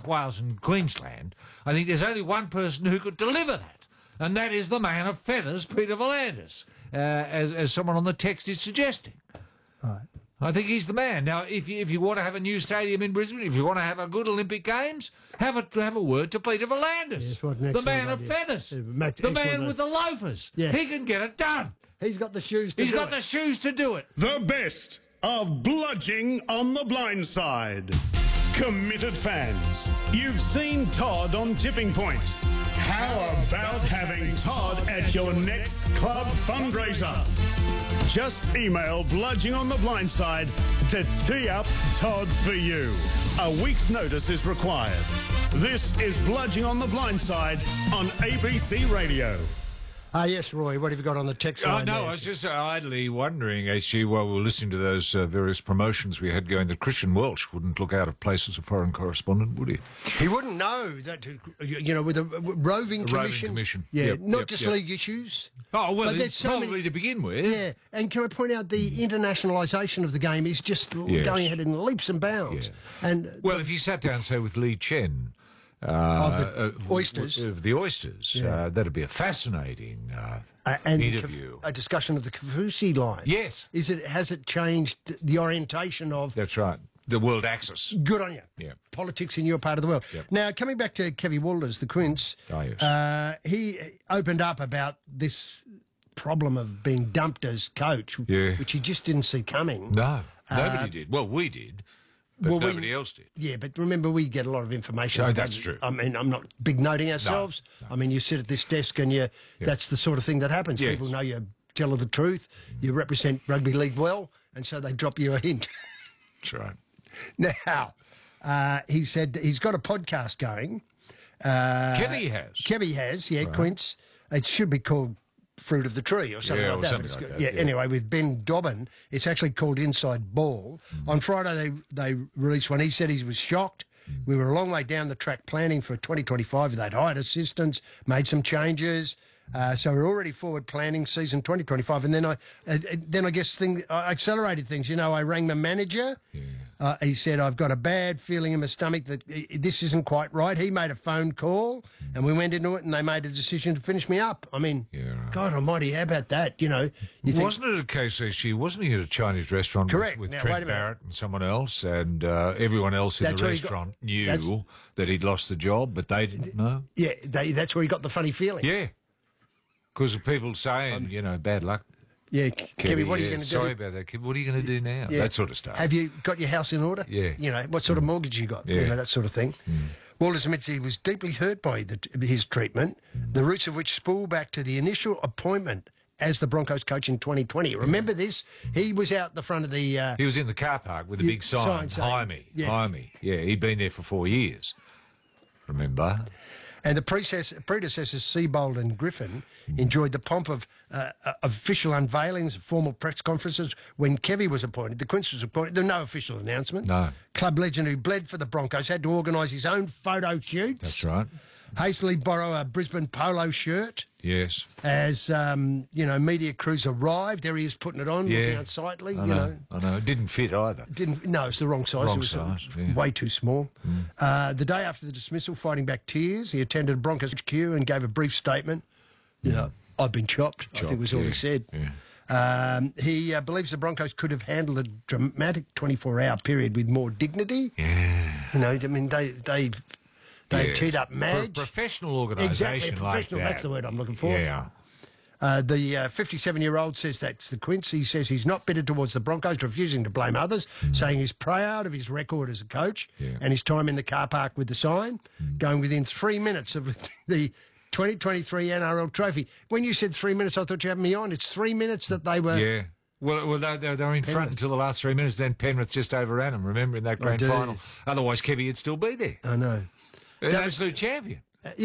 South Wales and Queensland, I think there's only one person who could deliver that, and that is the man of feathers, Peter V'landys, as someone on the text is suggesting. Right. I think he's the man. Now, if you want to have a new stadium in Brisbane, if you want to have a good Olympic Games, have a word to Peter V'landys, the man of feathers, the man with the loafers. Yeah. He can get it done. He's got the shoes to do it. He's got the shoes to do it. The best of Bludging on the Blind Side. Committed fans, you've seen Todd on Tipping Point. How about having Todd at your next club fundraiser? Just email Bludging on the Blind Side to tee up Todd for you. A week's notice is required. This is Bludging on the Blind Side on ABC Radio. Yes, Roy, what have you got on the text line? No, I was just idly wondering, actually, while we were listening to those various promotions we had going, that Christian Welch wouldn't look out of place as a foreign correspondent, would he? He wouldn't know that, with a roving commission. Yeah, not just league issues. Oh, well, it's probably to begin with. Yeah, and can I point out the internationalisation of the game is just going ahead in leaps and bounds. Yeah. And well, if you sat down, say, with Lee Chen... of the Oysters. That'd be a fascinating interview. A discussion of the Kaufusi line. Yes. Has it changed the orientation of... That's right. The world axis. Good on you. Yeah. Politics in your part of the world. Yep. Now, coming back to Kevy Walters, the Quince, he opened up about this problem of being dumped as coach, which he just didn't see coming. No, nobody did. Well, we did. But nobody else did. Yeah, but remember, we get a lot of information. No, that's true. I mean, I'm not big noting ourselves. No. I mean, you sit at this desk and that's the sort of thing that happens. Yes. People know you tell her the truth, you represent rugby league well, and so they drop you a hint. That's right. Now, he said he's got a podcast going. Kevy has, right. Quince. It should be called Fruit of the Tree or something like that. Something like that. Yeah, anyway, with Ben Dobbin, it's actually called Inside Ball. On Friday, they released one. He said he was shocked. We were a long way down the track planning for 2025. They'd hired assistants, made some changes. So we're already forward planning season 2025. And then I guess I accelerated things. I rang my manager. Yeah. He said, I've got a bad feeling in my stomach that this isn't quite right. He made a phone call and we went into it and they made a decision to finish me up. I mean, God almighty, how about that? Wasn't it a case wasn't he at a Chinese restaurant with now, Trent Barrett and someone else, and everyone else in the restaurant knew that he'd lost the job, but they didn't know? Yeah, that's where he got the funny feeling. Yeah. Because of people saying, bad luck. Yeah, Kevy, what are you going to do? Sorry about that, Kevy. What are you going to do now? Yeah. That sort of stuff. Have you got your house in order? Yeah. What sort of mortgage you got? Yeah. That sort of thing. Walters admits he was deeply hurt by his treatment, the roots of which spool back to the initial appointment as the Broncos coach in 2020. Remember this? He was out the front of the... he was in the car park with a big sign, Jaime. Yeah, he'd been there for 4 years. Remember? And the predecessors, Seibold and Griffin, enjoyed the pomp of official unveilings, formal press conferences. When Kevy was appointed, the Quince was appointed, there was no official announcement. No. Club legend who bled for the Broncos had to organise his own photo shoots. That's right. Hastily borrow a Brisbane polo shirt. Yes. As, media crews arrived, there he is putting it on, looking unsightly, I know. It didn't fit either. No, it's the wrong size. Way too small. The day after the dismissal, fighting back tears, he attended Broncos HQ and gave a brief statement. I've been chopped, I think was all he said. Yeah. He believes the Broncos could have handled a dramatic 24-hour period with more dignity. Yeah. They teed up Madge. For a professional organisation like that. That's the word I'm looking for. Yeah. The 57-year-old says that's the Quince. He says he's not bitter towards the Broncos, refusing to blame others, saying he's proud of his record as a coach and his time in the car park with the sign, going within 3 minutes of the 2023 NRL trophy. When you said 3 minutes, I thought you had me on. It's 3 minutes that they were... Yeah. Well, they were in front until the last 3 minutes, then Penrith just overran them, remember, in that grand final. Otherwise, Kevy would still be there. I know. An absolute champion.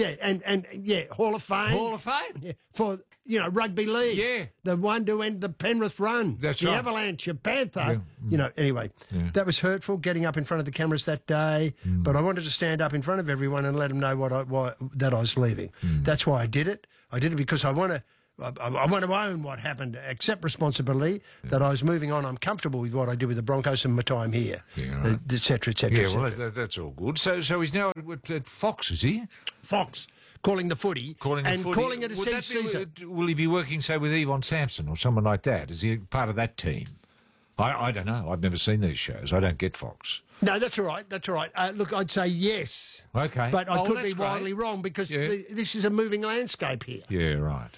Hall of Fame. Hall of Fame. Yeah, for, rugby league. Yeah. The one to end the Penrith run. That's the right. Avalanche, your Panther. Anyway, that was hurtful, getting up in front of the cameras that day, but I wanted to stand up in front of everyone and let them know that I was leaving. That's why I did it. I did it because I want to... I want to own what happened, accept responsibility, that I was moving on. I'm comfortable with what I did with the Broncos and my time here, et cetera, et cetera. Yeah, well, that's all good. So he's now at Fox, is he? Fox, calling the footy calling it a season. Will he be working, say, with Yvonne Sampson or someone like that? Is he part of that team? I don't know. I've never seen these shows. I don't get Fox. No, that's all right. That's all right. Look, I'd say yes. Okay. But I could be wildly wrong because this is a moving landscape here. Yeah, right.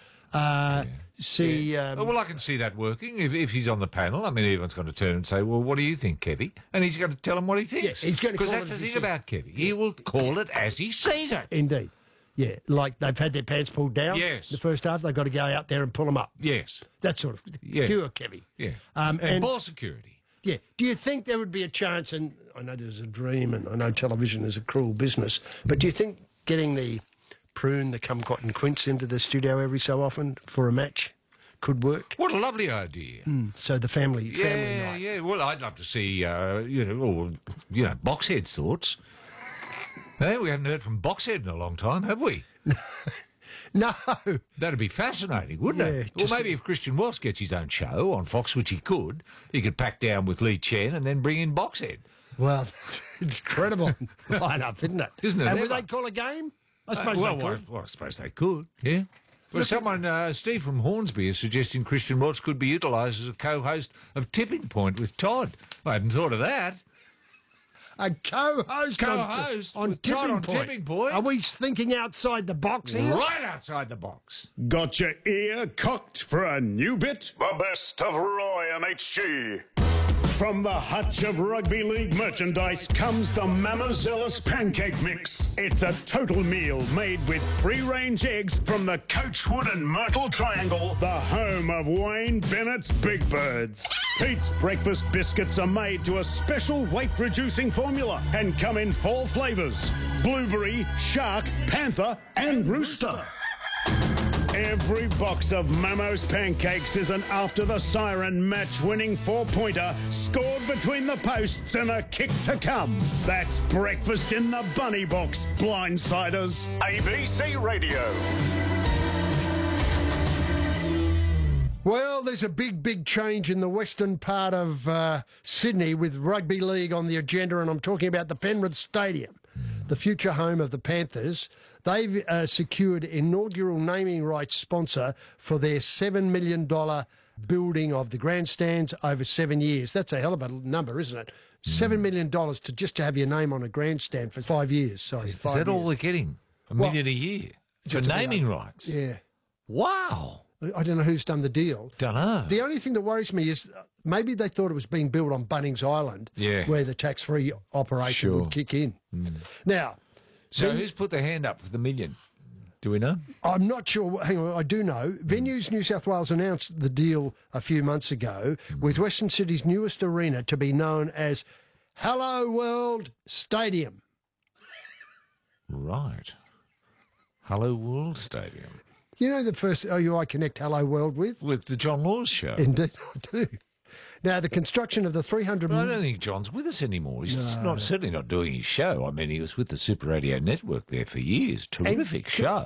Well, I can see that working if he's on the panel. I mean, everyone's going to turn and say, well, what do you think, Kevy? And he's going to tell him what he thinks. Yeah, he's going to because that's the thing about Kevy. He will call it as he sees it. Indeed. Yeah, like they've had their pants pulled down. Yes. The first half, they've got to go out there and pull them up. Yes. That sort of pure Kevy. Yeah. And ball security. Yeah. Do you think there would be a chance, and I know there's a dream and I know television is a cruel business, but do you think getting the prune, the kumquat and quince into the studio every so often for a match could work? What a lovely idea. So the family night. Yeah. Well, I'd love to see, Boxhead's thoughts. Hey, we haven't heard from Boxhead in a long time, have we? No. That'd be fascinating, wouldn't it? Well, maybe if Christian Welsh gets his own show on Fox, which he could pack down with Lee Chen and then bring in Boxhead. Well, it's incredible line-up, isn't it? Isn't it? And would they call a game? I suppose they could. Well, I suppose they could, yeah. Well, Steve from Hornsby is suggesting Christian Welsh could be utilised as a co-host of Tipping Point with Todd. I hadn't thought of that. A co-host on Tipping Point. Are we thinking outside the box here? Right outside the box. Got your ear cocked for a new bit? The best of Roy MHG. From the hutch of rugby league merchandise comes the Mammozealous Pancake Mix. It's a total meal made with free-range eggs from the Coachwood and Myrtle Triangle, the home of Wayne Bennett's Big Birds. Pete's breakfast biscuits are made to a special weight-reducing formula and come in 4 flavours: blueberry, shark, panther and rooster. Every box of Mammo's Pancakes is an After the Siren match-winning 4-pointer scored between the posts and a kick to come. That's breakfast in the bunny box, blindsiders. ABC Radio. Well, there's a big change in the western part of Sydney with rugby league on the agenda, and I'm talking about the Penrith Stadium, the future home of the Panthers. They've secured inaugural naming rights sponsor for their $7 million building of the grandstands over 7 years. That's a hell of a number, isn't it? $7 million to have your name on a grandstand for 5 years. Sorry, 5 years. Is that all they're getting? $1 million a year for naming rights? Yeah. Wow. I don't know who's done the deal. Don't know. The only thing that worries me is maybe they thought it was being built on Bunnings Island, where the tax-free operation would kick in. Now, so who's put their hand up for the million? Do we know? I'm not sure. Hang on, I do know. Venues New South Wales announced the deal a few months ago with Western Sydney's newest arena to be known as Hello World Stadium. Right. Hello World Stadium. You know the first OUI Connect Hello World with? With the John Laws show. Indeed, I do. Now, the construction of the 300... I don't think John's with us anymore. He's certainly not doing his show. I mean, he was with the Super Radio Network there for years. Terrific show.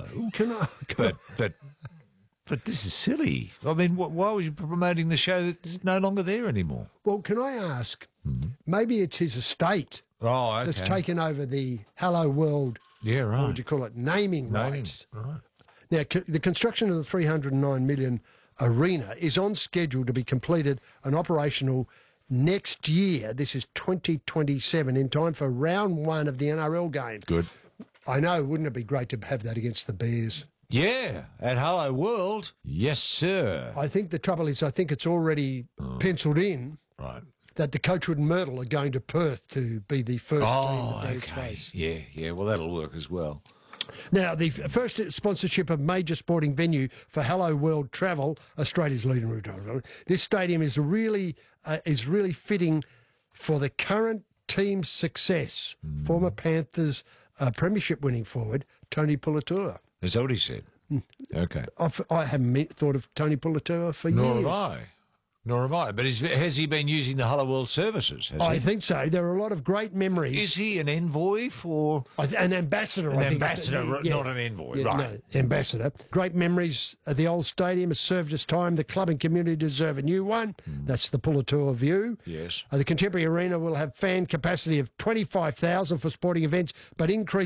But this is silly. I mean, why was you promoting the show that's no longer there anymore? Well, can I ask, maybe it's his estate that's taken over the Hello World... Yeah, right. What would you call it? Naming rights. Right. Now, the construction of the $309 million arena is on schedule to be completed and operational next year. This is 2027, in time for round 1 of the NRL game. Good. I know, wouldn't it be great to have that against the Bears? Yeah, at Hello World. Yes, sir. I think the trouble is, I think it's already penciled in. Right. That the Coachwood and Myrtle are going to Perth to be the first team that they face. Yeah, well, that'll work as well. Now, the first sponsorship of major sporting venue for Hello World Travel, Australia's leading route. This stadium is really fitting for the current team's success. Former Panthers premiership winning forward, Tony Puletua. Is that what he said? Okay. I haven't thought of Tony Puletua for years. Nor have I. Nor am I. But has he been using the Hello World services? I think so. There are a lot of great memories. Is he an envoy for... An ambassador, I think. An ambassador, not an envoy, right. No, ambassador. Great memories at the old stadium has served its time. The club and community deserve a new one. That's the Pullatua View. Yes. The Contemporary Arena will have fan capacity of 25,000 for sporting events, but increase